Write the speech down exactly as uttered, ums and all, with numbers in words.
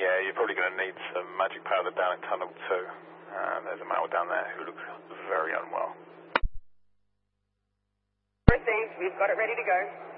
yeah, you're probably going to need some magic powder down in Tunnel two. Uh, there's a male down there who looks very unwell. Received. We've got it ready to go.